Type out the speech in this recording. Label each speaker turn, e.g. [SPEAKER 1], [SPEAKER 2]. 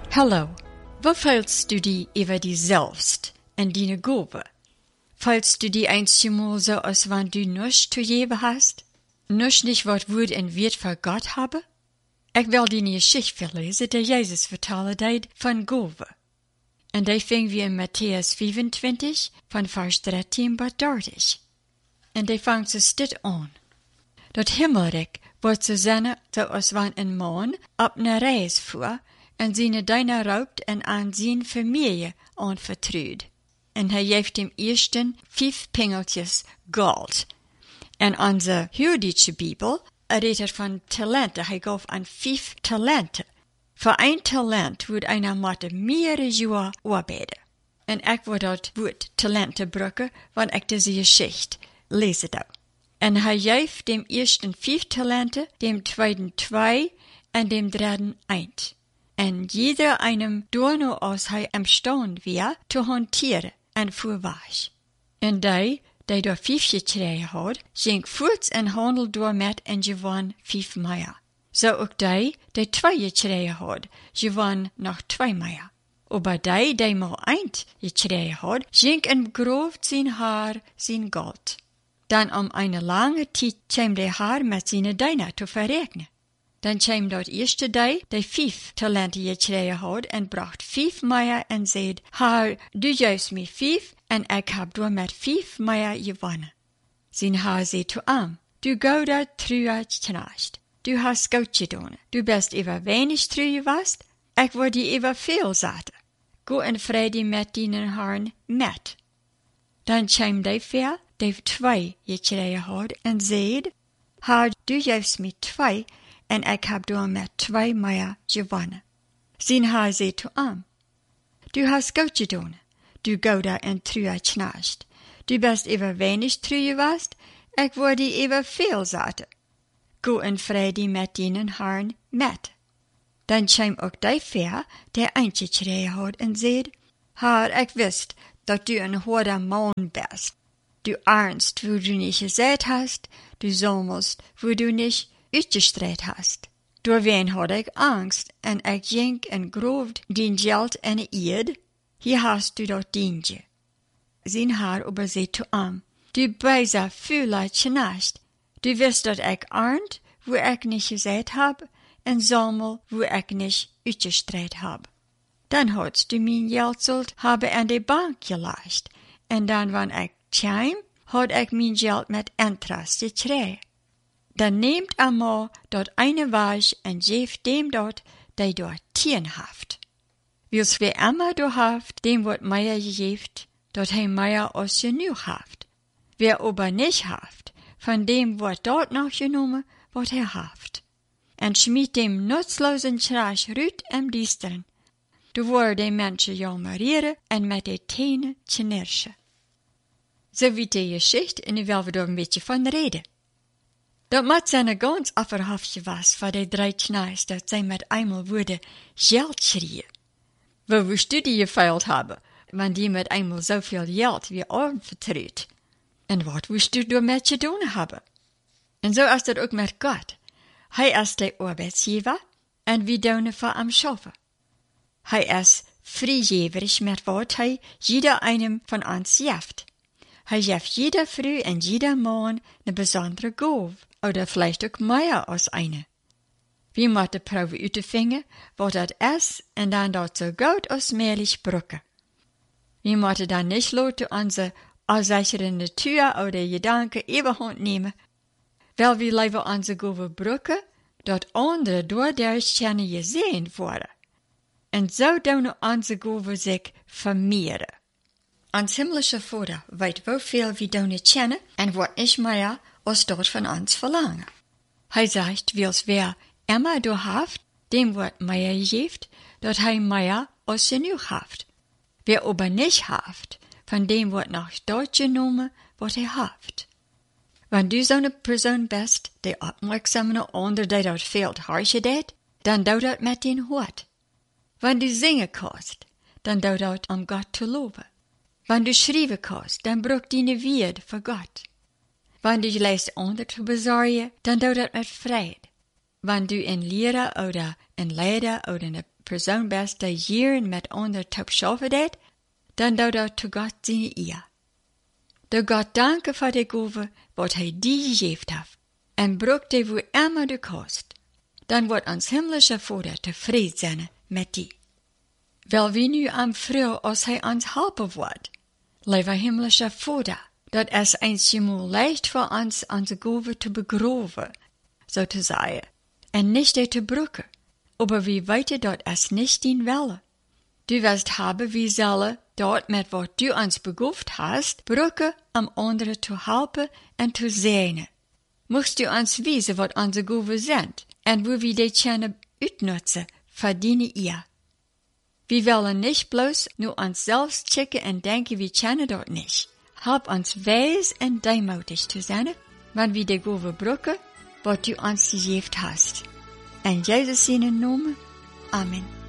[SPEAKER 1] Hallo, wo fühlst du dich über dich selbst und deine Gabe? Fühlst du dich einmal so, als wenn du nichts zu geben hast? Nicht was Wut und Wert für Gott habe? Ich will dir eine Geschichte verlesen, die Jesus vertellen hat von Gabe. Und die finden wir in Matthäus 25, von Vers 13 bis 30. Und die fängt so dit an. Dat Himmelrijk wordt zo zijn, zoals wanneer een man op een reis fuhr en zijn dingen raubt en aan zijn familie aanvertrouwt. En hij geeft hem eersten 5 pingeltjes goud. En onze Jüdische Bibel redet van talenten. Hij gaf aan 5 talenten. Voor 1 talent wordt einer moeten meerdere jaren arbeiden. En ik wil dat woord talenten gebruiken, want ik deze geschichte lese dat. En hij geeft dem eersten 5 talenten, dem tweeden 2 en dem dritten 1. En jeder einem door als hij imstand weer te hanteren en voorwaarts. En die door 5 gekregen had, ging voort en handel door met en gewann 5 meer. Zo ook die 2 gekregen had, gewann nog 2 meer. Aber die maar 1 gekregen had, ging en begrooft zijn haar zijn goud. Dan eine lange tijd kwam de haar met zijn dingen te verrekenen. Dan kwam dat eerste die 5 talenten gekregen had en bracht 5 meer en zei, haar, du geeft mij 5 en ik heb door met 5 meer gewonnen. Zijn haar zei te hem, du gouda truat knaast, du hast goed gedaan, du best even weinig tru geweest, ik word die even veel zaten. Go en vrede met die haaren met. Dan kwam die ver, die 2 gekregen had en zei, haar, du geeft mij 2 en ik heb door met 2 meer gewonnen. Zijn haar zei te hem, du hast goed gedaan, du gouda en trua knaast. Du best even weinig tru geweest, ik word die even veel zaten. Go en vrede met die haaren met. Dan kwam ook die ver, die 1 gekregen had en zei, haar, ik wist dat du een harde man bist. Du ernst, wo du nicht gesagt hast, du sammelst, wo du nicht uitgestreit hast. Door wen had ik angst, en ik ging en groefd dien geld en eed, hier hast du dat dientje. Zijn haar aber zei te hem, du bijza fühler knast, du wist dat ik arnt, wo ik nicht gesagt hab, en sammel, wo ik nicht uitgestreit hab. Dan hadst du mijn geld zult hebben aan de bank gelegd, en dan wanneer ik kwam, had ik mijn geld met interest gekregen. Dan neemt eenmaal dat eine weg en geeft dem dat die dort 10 haft. Wils wie immer du haft, dem wordt meer gegeeft, dat hij meer als genoeg haft. Wer aber nicht haft, von dem wordt dort noch genomen, wat hij haft. En schmiet dem nutzlosen Trash ruut en diesteren. Du worden die mensen jammerieren en met de tenen knirschen. So wie die Geschichte, en nu willen we er een beetje van reden. Dat moet zijn ganz afverhafje was voor die 3 kneis, dat zij met eenmaal worden geld schrien. Wo we studie gefeild hebben, want die met eenmaal zoveel geld weer aanvertrouwt. En wat woest du daarmee gedaan hebben? En zo is dat ook met God. Hij is de arbeidsgever en we doen voor hem schaffen. Hij is vrijgeverig met wat hij jeder einem van ons geeft. Hij geeft jeder Frau en jeder Mann eine besondere Gabe, oder vielleicht auch mehr als eine. Wir müssen proben uitvinden wat dat is en dan dat so gut als möglich brücken. Wir müssen dann nicht laten onze allsichere Natur oder Gedanken überhand nehmen, weil wir lieber onze Gabe brücken, dat andere doordat kunnen gesehen worden. En so doen onze Gabe sich vermehren. Ons himmlische Vater weet hoeveel we doen kennen en wat niet meer als dort van ons verlangen. Hij zegt, wils wer immer du haft, dem wordt meer gegeven, dat hij meer als genoeg haft. Wer aber nicht haft, von dem wordt nog dort genomen wat hij haft. Wenn du zo'n persoon bist, die opmerksam naar ander die dat veel harsje deed, dan doe dat met den hart. Wenn du zingen kannst, dan doe dat om God te loben. Wenn du schrijven kannst, dann brauch deine Wert für Gott. Wenn du leist andere zu besorgen, dann doe dat met Freude. Wenn du ein Lehrer oder ein Leiter oder eine persoon bist die jaren met ander top schaffen deed, dan doe dat te God zijn eer. De God danken voor de gave wat hij die gegeven heeft, en brok die wo immer du kost. Dan wordt ons himmlische Vader tevreden zijn met die. Wel wie nu am vroeg als hij ons helpen wordt. Lieve himmlische Vader, dat is eenmaal leicht voor ons onze gave te begraven, so te zeggen, en nicht die te brukken. Aber wie weten dat is nicht din Wille. Du wirst haben, wie zullen dort met wat du ons begaft hast, brukken om anderen te helpen en te zegenen. Moest du ons wijzen wat onze gaven zijn, en wo wir die kunnen uitnutzen, verdienen ihr. Wir willen nicht bloß nur uns selbst checken en denken, wir können dort nicht. Help ons wijs en deemoedig te zijn, wanneer wir die gaven brukken, wat du ons gegeven hast. En Jezus in Namen. Amen.